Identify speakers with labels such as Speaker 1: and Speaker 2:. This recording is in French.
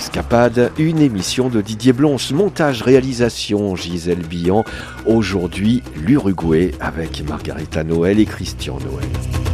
Speaker 1: Escapade, une émission de Didier Blonche, montage, réalisation Gisèle Billan. Aujourd'hui, l'Uruguay avec Margarita Noël et Christian Noël.